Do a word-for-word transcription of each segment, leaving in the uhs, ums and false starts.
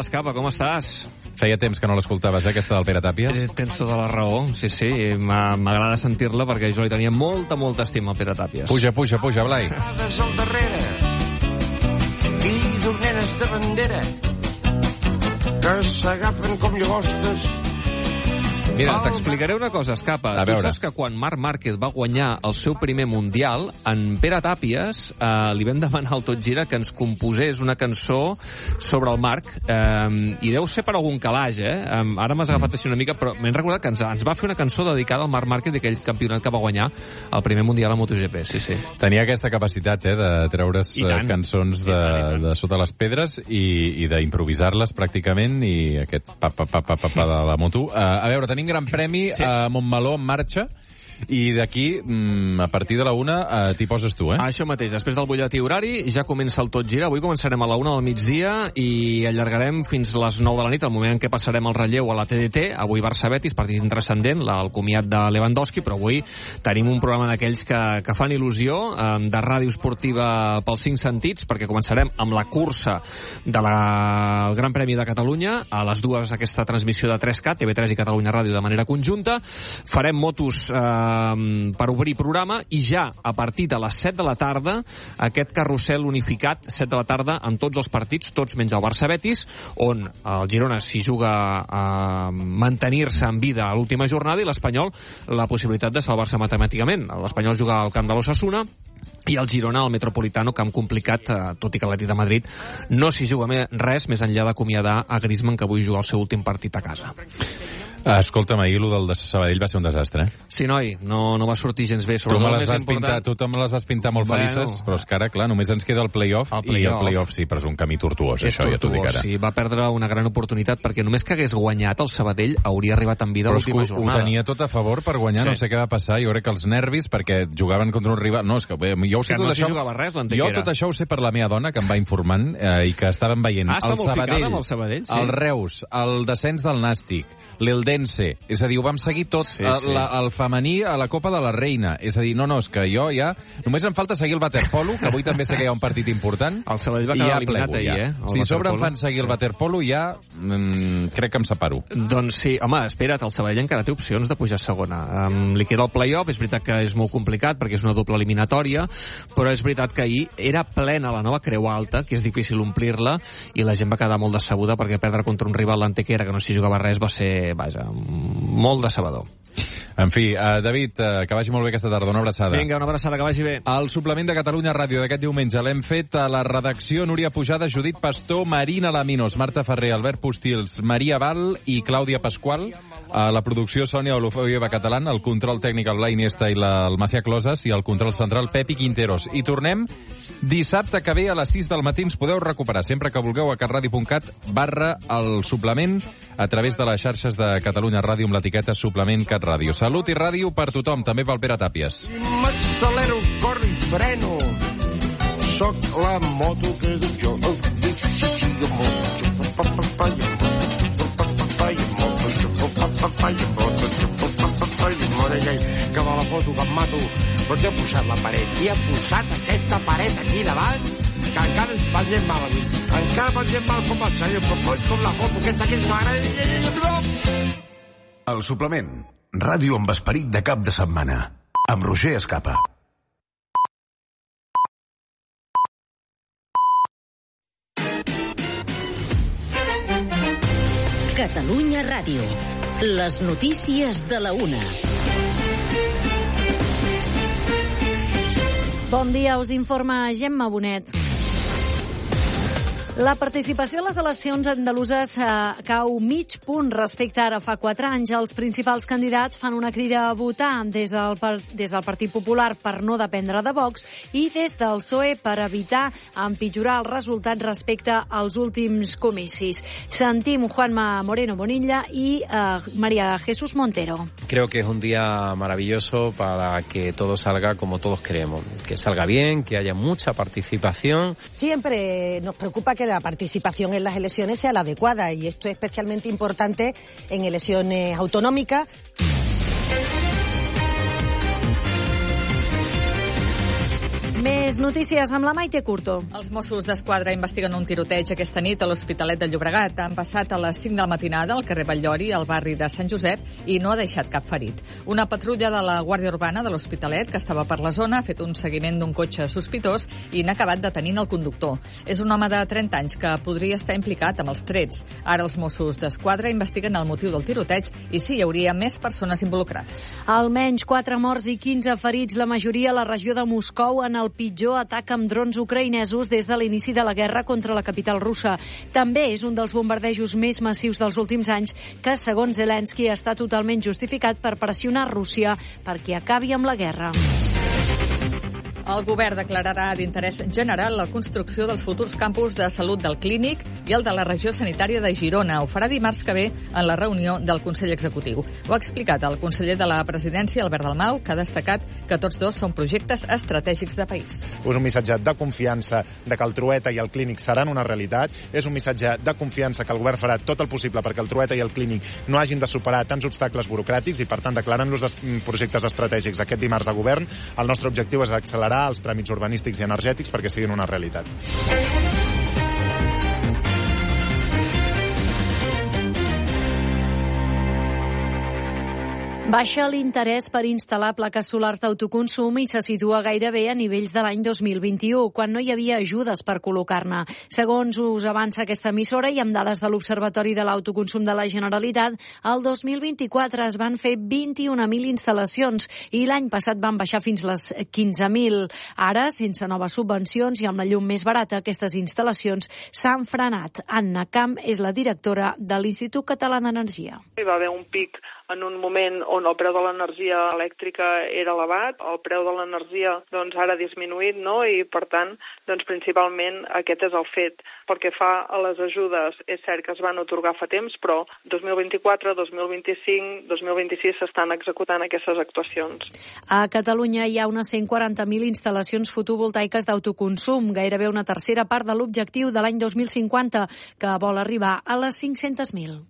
tal, Escapa, com estàs? Feia temps que no l'escoltaves, eh, aquesta del Pere Tàpies? Eh, tens tota la raó, sí, sí. M'agrada sentir-la perquè jo li tenia molta, molta estima al Pere Tàpies. Puja, puja, puja, Blai. Al darrere, fills nenes de bandera, que s'agafen com llagostes. Mira, t'explicaré una cosa, Escapa. A tu veure. saps que quan Marc Márquez va guanyar el seu primer Mundial, en Pere Tàpies eh, li vam demanar al Tot Gira que ens composés una cançó sobre el Marc, eh, i deu ser per algun calaix, eh? Eh, ara m'has agafat així una mica, però m'he recordat que ens, ens va fer una cançó dedicada al Marc Márquez d'aquell campionat que va guanyar el primer Mundial a MotoGP, sí, sí. Tenia aquesta capacitat, eh, de treure's I tant. cançons de, I tant, i tant. de sota les pedres i, i d'improvisar-les pràcticament, i aquest pa, pa, pa, pa, pa, pa de la moto. Uh, a veure, tenim Gran Premi Sí. a Montmeló en marxa, i d'aquí, mm, a partir de la una, uh, t'hi poses tu, eh? Això mateix, després del butlletí horari ja comença el Tot Gira. Avui començarem a la una del migdia i allargarem fins les nou de la nit, el moment en què passarem el relleu a la T D T. Avui Barça-Betis, partit intranscendent, la- el comiat de Lewandowski, però avui tenim un programa d'aquells que, que fan il·lusió, eh, de ràdio esportiva pels cinc sentits, perquè començarem amb la cursa del Gran Premi de Catalunya, a les dues aquesta transmissió de tres K, T V tres i Catalunya Ràdio de manera conjunta. Farem motos eh, per obrir programa i ja a partir de les set de la tarda aquest carrusel unificat, set de la tarda amb tots els partits, tots menys el Barça-Betis, on el Girona s'hi juga a mantenir-se en vida a l'última jornada i l'Espanyol la possibilitat de salvar-se matemàticament. L'Espanyol juga al camp de l'Osasuna i el Girona al Metropolitano, camp complicat, eh, tot i que l'Atlètic de Madrid no s'hi juga més, res més enllà d'acomiadar a Griezmann, que avui juga el seu últim partit a casa. Escolta'm, ahir el del de Sabadell va ser un desastre, eh? Sí, noi, no, no va sortir gens bé. Tu me el les més vas important- pintar, tu me les vas pintar molt Bueno. felices, però és que ara, clar, només ens queda el play-off, El i el play-off. play-off sí, però és un camí tortuós, És això, ja t'ho dic tortuós, ara. sí, va perdre una gran oportunitat, perquè només que hagués guanyat el Sabadell hauria arribat en vida a Però és que l'última ho, ho jornada. tenia tot a favor per guanyar, Sí. no sé què va passar, jo crec que els nervis, perquè jugaven contra un rival... No, és que bé, jo ho sé Que tot no s'hi això... jugava res, Jo l'Antequera. tot això ho sé per la meva dona, que em va informant, eh, i que estaven veient Ah, està el molt picada Sabadell, amb el Sabadell, sí. el Reus, el descens del Nàstic, l'Eldense, és a dir, ho vam seguir tot, Sí, eh, sí. La, el femení a la Copa de la Reina, és a dir, no, no, és que jo ja... Només em falta seguir el waterpolo, que avui també sé que hi ha un partit important, El Sabadell va i quedar ja eliminat plego, ahir, ja. eh? el Si a sobre em waterpolo. fan seguir el waterpolo, ja mm, crec que em separo. Doncs sí, home, espera't, el Sabadell encara té opcions de pujar a segona. Um, li queda el play-off, és veritat que és molt complicat perquè és una doble eliminatòria, però és veritat que ahir era plena la nova Creu Alta, que és difícil omplir-la, i la gent va quedar molt decebuda perquè perdre contra un rival l'Antequera que no s'hi jugava res va ser, vaja, molt decebedor. En fi, uh, David, uh, que vagi molt bé aquesta tarda, una abraçada. Vinga, una abraçada, que vagi bé. El suplement de Catalunya Ràdio d'aquest diumenge l'hem fet a la redacció Núria Pujada, Judit Pastor, Marina Laminos, Marta Ferrer, Albert Postils, Maria Val i Clàudia Pasqual. A la producció Sònia Olofeu Catalán, el control tècnic el Blai Iniesta i la, el Macià Closes, i el control central Pepi Quinteros. I tornem dissabte que ve a les sis del matí. Ens podeu recuperar sempre que vulgueu a catradio.cat barra el suplement a través de les xarxes de Catalunya Ràdio amb l'etiqueta suplement Cat Ràdio. Salut i ràdio per tothom, també pel Pere Tàpies. M'accelero, corro i freno. Soc la moto que duc jo. Que va la foto, que em mato. Però t'he posat la paret. I he posat aquesta paret aquí davant, que encara ens fan gent mal a mi. Encara fan gent mal com el senyor, però com la foto aquesta que és m'agrada. El suplement. Ràdio amb esperit de cap de setmana. Amb Roger Escapa. Catalunya Ràdio. Les notícies de la una. Bon dia, us informa Gemma Bonet. La participació a les eleccions andaluses eh, cau mig punt respecte a ara fa quatre anys. Els principals candidats fan una crida a votar des del, des del Partit Popular per no dependre de Vox i des del P S O E per evitar empitjorar els resultats respecte als últims comicis. Sentim Juanma Moreno Bonilla y eh, María Jesús Montero. Creo que es un día maravilloso para que todo salga como todos queremos. Que salga bien, que haya mucha participación. Siempre nos preocupa que la participación en las elecciones sea la adecuada y esto es especialmente importante en elecciones autonómicas. Més notícies amb la Maite Curto. Els Mossos d'Esquadra investiguen un tiroteig aquesta nit a l'Hospitalet de Llobregat. Han passat a les cinc de la matinada al carrer Batllori, al barri de Sant Josep, i no ha deixat cap ferit. Una patrulla de la Guàrdia Urbana de l'Hospitalet, que estava per la zona, ha fet un seguiment d'un cotxe sospitós i n'ha acabat detenint el conductor. És un home de trenta anys que podria estar implicat amb els trets. Ara els Mossos d'Esquadra investiguen el motiu del tiroteig i si hi hauria més persones involucrades. Almenys quatre morts i quinze ferits, la majoria a la regió de Moscou, en el pitjor atac amb drons ucraïnesos des de l'inici de la guerra contra la capital russa. També és un dels bombardejos més massius dels últims anys que, segons Zelensky, està totalment justificat per pressionar Rússia perquè acabi amb la guerra. El govern declararà d'interès general la construcció dels futurs campus de salut del Clínic i el de la regió sanitària de Girona. Ho farà dimarts que ve en la reunió del Consell Executiu. Ho ha explicat el conseller de la Presidència, Albert Dalmau, que ha destacat que tots dos són projectes estratègics de país. És un missatge de confiança de que el Trueta i el Clínic seran una realitat. És un missatge de confiança que el govern farà tot el possible perquè el Trueta i el Clínic no hagin de superar tants obstacles burocràtics i, per tant, declaren-los projectes estratègics aquest dimarts de govern. El nostre objectiu és accelerar els tràmits urbanístics i energètics perquè siguin una realitat. Baixa l'interès per instal·lar plaques solars d'autoconsum i se situa gairebé a nivells de l'any dos mil vint-i-u, quan no hi havia ajudes per col·locar-ne. Segons us avança aquesta emissora i amb dades de l'Observatori de l'Autoconsum de la Generalitat, el dos mil vint-i-quatre es van fer vint-i-una mil instal·lacions i l'any passat van baixar fins les quinze mil. Ara, sense noves subvencions i amb la llum més barata, aquestes instal·lacions s'han frenat. Anna Camp és la directora de l'Institut Català d'Energia. Hi va haver un pic en un moment on el preu de l'energia elèctrica era elevat, el preu de l'energia doncs ara ha disminuït, no? I per tant, doncs principalment aquest és el fet. Pel que fa a les ajudes, és cert que es van atorgar fa temps, però dos mil vint-i-quatre, dos mil vint-i-cinc, dos mil vint-i-sis s'estan executant aquestes actuacions. A Catalunya hi ha unes cent quaranta mil instal·lacions fotovoltaiques d'autoconsum, gairebé una tercera part de l'objectiu de l'any dos mil cinquanta, que vol arribar a les cinc-centes mil.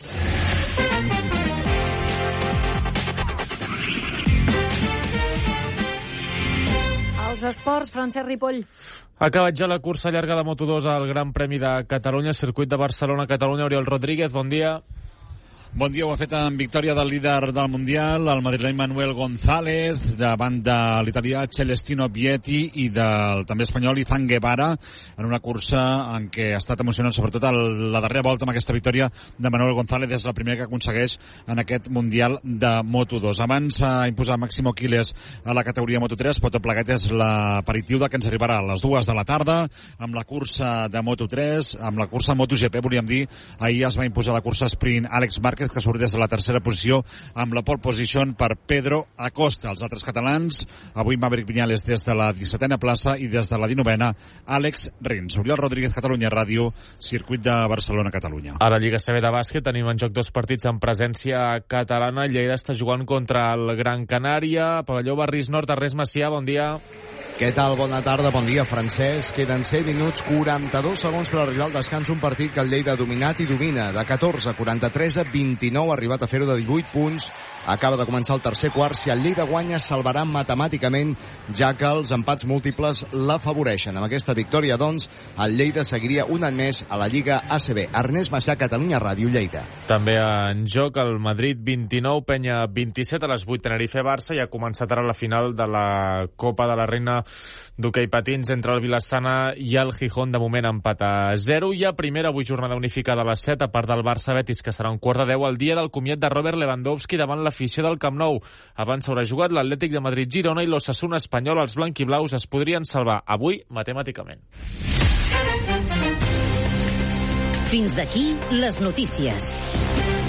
Els esports, Francesc Ripoll. Ha acabat ja la cursa llarga de Moto dos al Gran Premi de Catalunya, circuit de Barcelona, Catalunya. Oriol Rodríguez, bon dia. Bon dia, ho ha fet en victòria del líder del Mundial, el madrileny Manuel González, davant de l'italià Celestino Vietti i del també espanyol Izan Guevara, en una cursa en què ha estat emocionant, sobretot el, la darrera volta amb aquesta victòria de Manuel González, és la primera que aconsegueix en aquest Mundial de Moto dos. Abans ha imposat Máximo Quiles a la categoria Moto tres, però tot plegat és l'aperitiu del que ens arribarà a les dues de la tarda, amb la cursa de Moto tres, amb la cursa MotoGP, volíem dir, ahir es va imposar la cursa sprint Àlex Márquez, que surt des de la tercera posició amb la pole position per Pedro Acosta. Els altres catalans, avui Maverick Viñales des de la dissetena plaça i des de la dinovena Àlex Rins. Oriol Rodríguez, Catalunya Ràdio, circuit de Barcelona, Catalunya. A la Lliga C B de bàsquet tenim en joc dos partits amb presència catalana. Lleida està jugant contra el Gran Canària. Pavelló Barris Nord, Ernest Macià, bon dia. Què tal? Bona tarda, bon dia, Francesc. Queden set minuts, quaranta-dos segons per arribar al descans. Un partit que el Lleida ha dominat i domina. De catorze a quaranta-tres a vint-i-nou, ha arribat a fer-ho de divuit punts. Acaba de començar el tercer quart. Si el Lleida guanya, salvarà matemàticament, ja que els empats múltiples l'afavoreixen. Amb aquesta victòria, doncs, el Lleida seguiria un any més a la Lliga A C B. Ernest Macià, Catalunya Ràdio, Lleida. També en joc el Madrid vint-i-nou, Penya vint-i-set, a les vuit Tenerife-Barça, i ha començat ara la final de la Copa de la Reina d'hoquei patins entre el Vilassana i el Gijón, de moment empat a zero. I a primera, avui jornada unificada a les set, a part del Barça-Betis, que serà un quart de deu, el dia del comiat de Robert Lewandowski davant l'afició del Camp Nou. Abans s'haurà jugat l'Atlètic de Madrid-Girona i l'Osasuna Espanyol. Els blanquiblaus es podrien salvar avui matemàticament. Fins aquí les notícies.